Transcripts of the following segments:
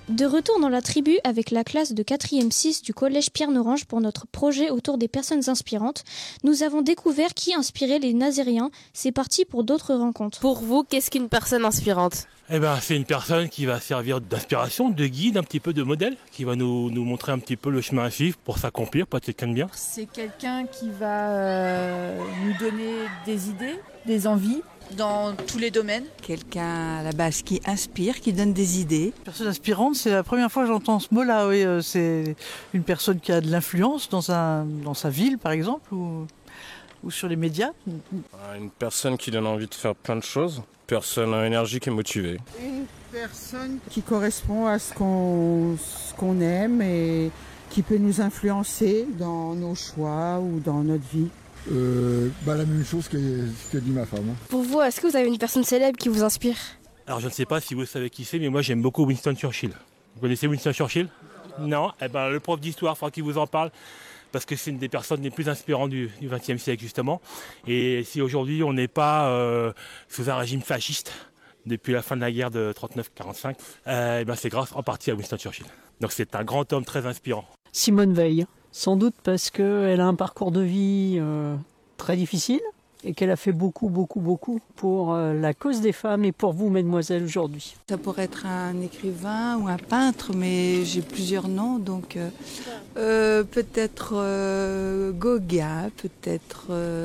De retour dans la tribu avec la classe de 4e 6 du collège Pierre-Norange pour notre projet autour des personnes inspirantes, nous avons découvert qui inspirait les Nazériens. C'est parti pour d'autres rencontres. Pour vous, qu'est-ce qu'une personne inspirante ? C'est une personne qui va servir d'inspiration, de guide, un petit peu de modèle, qui va nous montrer un petit peu le chemin à suivre pour s'accomplir, pour être quelqu'un de bien. C'est quelqu'un qui va nous donner des idées, des envies dans tous les domaines. Quelqu'un à la base qui inspire, qui donne des idées. Personne inspirante, c'est la première fois que j'entends ce mot-là. Oui, c'est une personne qui a de l'influence dans sa ville, par exemple, ou sur les médias. Une personne qui donne envie de faire plein de choses. Personne énergique et motivée. Une personne qui correspond à ce qu'on aime et qui peut nous influencer dans nos choix ou dans notre vie. La même chose que dit ma femme. Pour vous, est-ce que vous avez une personne célèbre qui vous inspire ? Alors je ne sais pas si vous savez qui c'est, mais moi j'aime beaucoup Winston Churchill. Vous connaissez Winston Churchill ? Non ? Le prof d'histoire, il faudra qu'il vous en parle. Parce que c'est une des personnes les plus inspirantes du XXe siècle, justement. Et si aujourd'hui, on n'est pas sous un régime fasciste, depuis la fin de la guerre de 39-45, c'est grâce en partie à Winston Churchill. Donc c'est un grand homme très inspirant. Simone Veil, sans doute parce qu'elle a un parcours de vie très difficile et qu'elle a fait beaucoup pour la cause des femmes et pour vous, mesdemoiselles, aujourd'hui. Ça pourrait être un écrivain ou un peintre, mais j'ai plusieurs noms, donc peut-être Gauguin, peut-être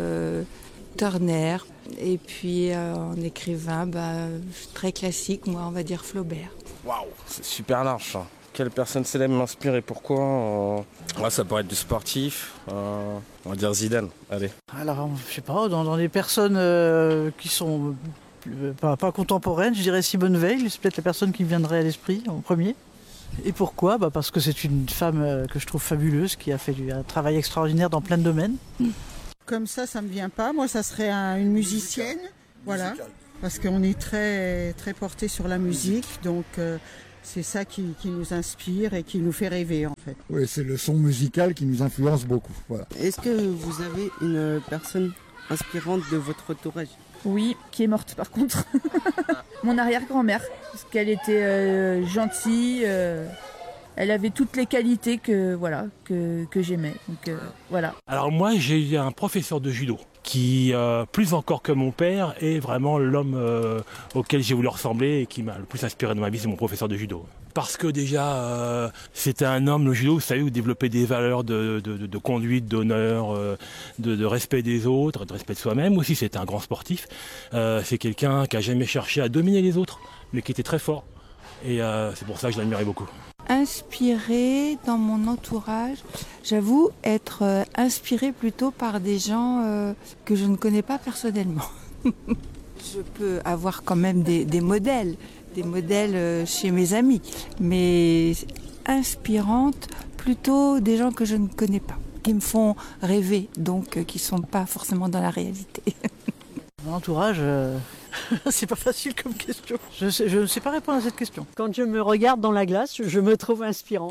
Turner, et puis en écrivain, très classique, moi, on va dire Flaubert. Waouh, c'est super large ça. Quelle personne célèbre m'inspire et pourquoi ça pourrait être du sportif, on va dire Zidane, allez. Alors, je sais pas, dans des personnes qui sont pas contemporaines, je dirais Simone Veil, c'est peut-être la personne qui me viendrait à l'esprit en premier. Et pourquoi ? Parce que c'est une femme que je trouve fabuleuse, qui a fait un travail extraordinaire dans plein de domaines. Comme ça me vient pas. Moi, ça serait une musicienne, voilà. Parce qu'on est très, très porté sur la musique, donc... c'est ça qui nous inspire et qui nous fait rêver en fait. Oui, c'est le son musical qui nous influence beaucoup. Voilà. Est-ce que vous avez une personne inspirante de votre entourage ? Oui, qui est morte par contre. Mon arrière-grand-mère, parce qu'elle était gentille, elle avait toutes les qualités que j'aimais. Donc, voilà. Alors moi, j'ai eu un professeur de judo qui, plus encore que mon père, est vraiment l'homme auquel j'ai voulu ressembler et qui m'a le plus inspiré dans ma vie, c'est mon professeur de judo. Parce que déjà, c'était un homme, le judo, vous savez, où développer des valeurs de conduite, d'honneur, de respect des autres, de respect de soi-même aussi. C'était un grand sportif. C'est quelqu'un qui n'a jamais cherché à dominer les autres, mais qui était très fort. Et c'est pour ça que je l'admirais beaucoup. Inspirée dans mon entourage, j'avoue être inspirée plutôt par des gens que je ne connais pas personnellement. Je peux avoir quand même des modèles chez mes amis, mais inspirantes plutôt des gens que je ne connais pas, qui me font rêver, donc qui ne sont pas forcément dans la réalité. Mon entourage... c'est pas facile comme question. Je ne sais pas répondre à cette question. Quand je me regarde dans la glace, je me trouve inspirant.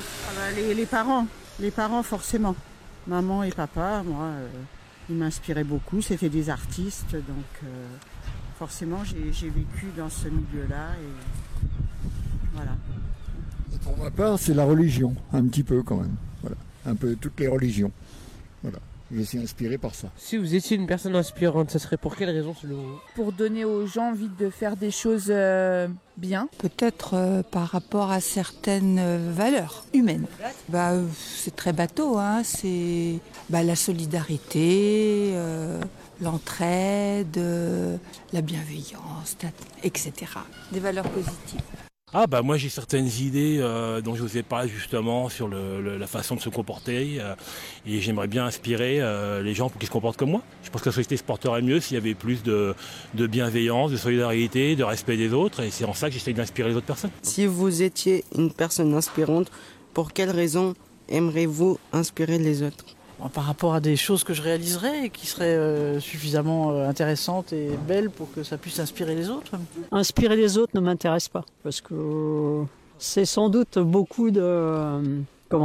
Les parents forcément. Maman et papa, moi, ils m'inspiraient beaucoup. C'était des artistes, donc forcément j'ai vécu dans ce milieu-là et voilà. Et pour ma part, c'est la religion, un petit peu quand même. Voilà, un peu toutes les religions. Voilà. Je suis inspiré par ça. Si vous étiez une personne inspirante, ça serait pour quelle raison selon vous ? Pour donner aux gens envie de faire des choses bien. Peut-être par rapport à certaines valeurs humaines. C'est très bateau, c'est la solidarité, l'entraide, la bienveillance, etc. Des valeurs positives. Moi j'ai certaines idées dont je vous ai parlé justement sur la façon de se comporter et j'aimerais bien inspirer les gens pour qu'ils se comportent comme moi. Je pense que la société se porterait mieux s'il y avait plus de bienveillance, de solidarité, de respect des autres et c'est en ça que j'essaie d'inspirer les autres personnes. Si vous étiez une personne inspirante, pour quelle raison aimeriez-vous inspirer les autres ? Par rapport à des choses que je réaliserais et qui seraient suffisamment intéressantes et belles pour que ça puisse inspirer les autres. Inspirer les autres ne m'intéresse pas, parce que c'est sans doute beaucoup de,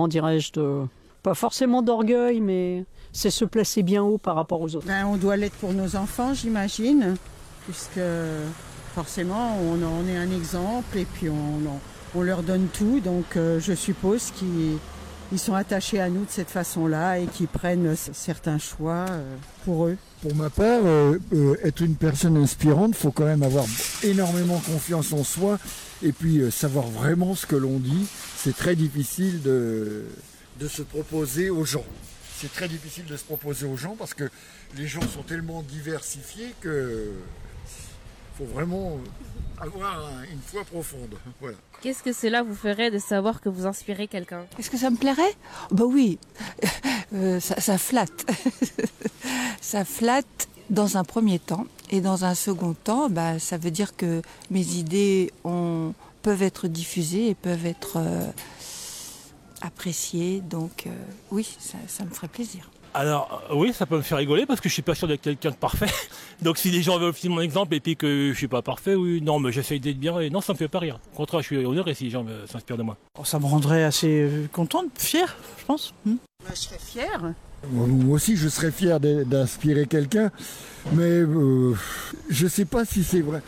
pas forcément d'orgueil, mais c'est se placer bien haut par rapport aux autres. On doit l'être pour nos enfants, j'imagine, puisque forcément on est un exemple et puis on leur donne tout, donc je suppose qu'ils sont attachés à nous de cette façon-là et qu'ils prennent certains choix pour eux. Pour ma part, être une personne inspirante, il faut quand même avoir énormément confiance en soi et puis savoir vraiment ce que l'on dit. C'est très difficile de se proposer aux gens. C'est très difficile de se proposer aux gens parce que les gens sont tellement diversifiés que faut vraiment avoir une foi profonde. Voilà. Qu'est-ce que cela vous ferait de savoir que vous inspirez quelqu'un? Est-ce que ça me plairait? Bah oui, ça flatte. Ça flatte dans un premier temps. Et dans un second temps, bah, ça veut dire que mes idées peuvent être diffusées et peuvent être appréciées. Donc oui, ça me ferait plaisir. Alors oui, ça peut me faire rigoler parce que je suis pas sûr d'être quelqu'un de parfait. Donc si les gens veulent suivre mon exemple et puis que je suis pas parfait, oui, non, mais j'essaye d'être bien et non, ça me fait pas rire. Au contraire, je suis honoré si les gens s'inspirent de moi. Ça me rendrait assez contente, fière, je pense. Je serais fière. Moi aussi, je serais fier d'inspirer quelqu'un, mais je ne sais pas si c'est vrai.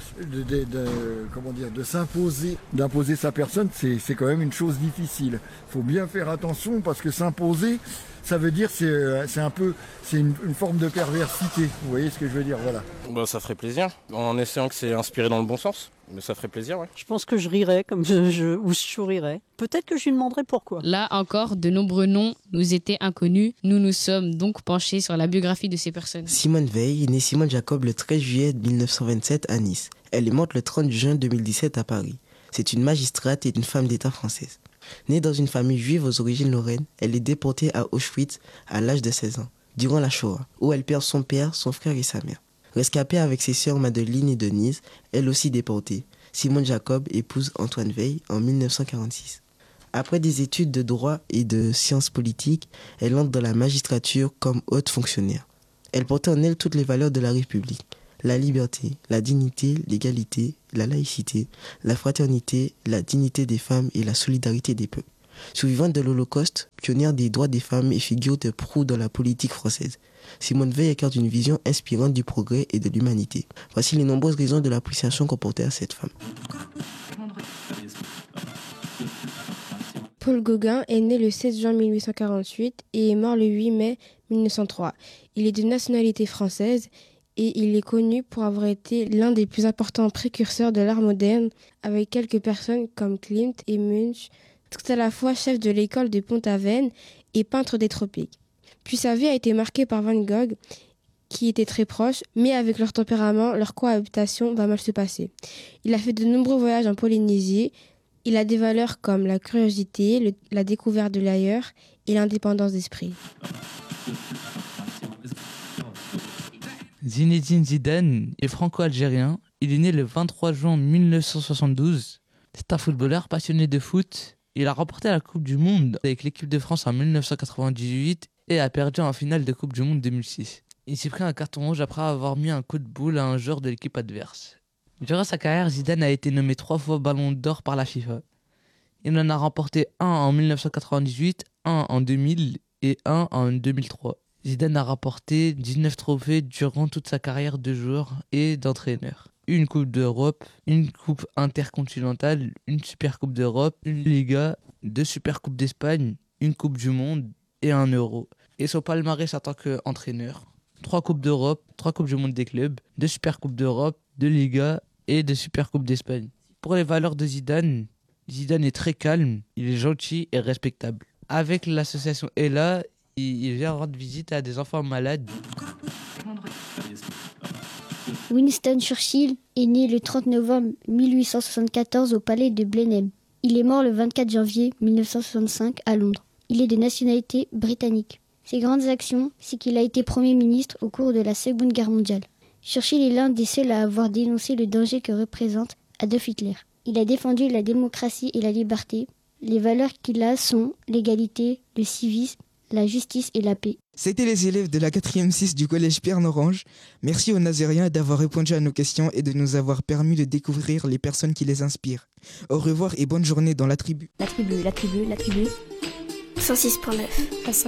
D'imposer sa personne, c'est quand même une chose difficile. Il faut bien faire attention parce que s'imposer, ça veut dire c'est une forme de perversité. Vous voyez ce que je veux dire, voilà. Bah, ça ferait plaisir, en essayant que c'est inspiré dans le bon sens. Mais ça ferait plaisir, ouais. Je pense que je rirais, comme je sourirais. Peut-être que je lui demanderais pourquoi. Là encore, de nombreux noms nous étaient inconnus. Nous nous sommes donc penchés sur la biographie de ces personnes. Simone Veil est née Simone Jacob le 13 juillet 1927 à Nice. Elle est morte le 30 juin 2017 à Paris. C'est une magistrate et une femme d'État française. Née dans une famille juive aux origines lorraines, elle est déportée à Auschwitz à l'âge de 16 ans, durant la Shoah, où elle perd son père, son frère et sa mère. Rescapée avec ses sœurs Madeleine et Denise, elle aussi déportée, Simone Jacob épouse Antoine Veil en 1946. Après des études de droit et de sciences politiques, elle entre dans la magistrature comme haute fonctionnaire. Elle portait en elle toutes les valeurs de la République: la liberté, la dignité, l'égalité, la laïcité, la fraternité, la dignité des femmes et la solidarité des peuples. Survivante de l'Holocauste, pionnière des droits des femmes et figure de proue dans la politique française, Simone Veil incarne une vision inspirante du progrès et de l'humanité. Voici les nombreuses raisons de l'appréciation qu'on portait à cette femme. Paul Gauguin est né le 16 juin 1848 et est mort le 8 mai 1903. Il est de nationalité française et il est connu pour avoir été l'un des plus importants précurseurs de l'art moderne, avec quelques personnes comme Klimt et Munch, tout à la fois chef de l'école de Pont-Aven et peintre des tropiques. Puis sa vie a été marquée par Van Gogh, qui étaient très proches, mais avec leur tempérament, leur cohabitation va mal se passer. Il a fait de nombreux voyages en Polynésie. Il a des valeurs comme la curiosité, la découverte de l'ailleurs et l'indépendance d'esprit. Zinedine Zidane est franco-algérien. Il est né le 23 juin 1972. C'est un footballeur passionné de foot. Il a remporté la Coupe du Monde avec l'équipe de France en 1998 et a perdu en finale de Coupe du Monde 2006. Il s'est pris un carton rouge après avoir mis un coup de boule à un joueur de l'équipe adverse. Durant sa carrière, Zidane a été nommé 3 fois Ballon d'Or par la FIFA. Il en a remporté un en 1998, un en 2000 et un en 2003. Zidane a remporté 19 trophées durant toute sa carrière de joueur et d'entraîneur. Une Coupe d'Europe, une Coupe intercontinentale, une Super Coupe d'Europe, une Liga, 2 Super Coupes d'Espagne, une Coupe du Monde et un Euro. Et son palmarès en tant qu'entraîneur: 3 Coupes d'Europe, 3 Coupes du Monde des clubs, 2 Super Coupes d'Europe, 2 Ligas et 2 Super Coupes d'Espagne. Pour les valeurs de Zidane, Zidane est très calme, il est gentil et respectable. Avec l'association Ella, il vient rendre visite à des enfants malades. Winston Churchill est né le 30 novembre 1874 au palais de Blenheim. Il est mort le 24 janvier 1965 à Londres. Il est de nationalité britannique. Ses grandes actions, c'est qu'il a été Premier ministre au cours de la Seconde Guerre mondiale. Churchill est l'un des seuls à avoir dénoncé le danger que représente Adolf Hitler. Il a défendu la démocratie et la liberté. Les valeurs qu'il a sont l'égalité, le civisme, la justice et la paix. C'était les élèves de la 4e 6 du collège Pierre-Norange. Merci aux Nazériens d'avoir répondu à nos questions et de nous avoir permis de découvrir les personnes qui les inspirent. Au revoir et bonne journée dans la tribu. La tribu. 106.9.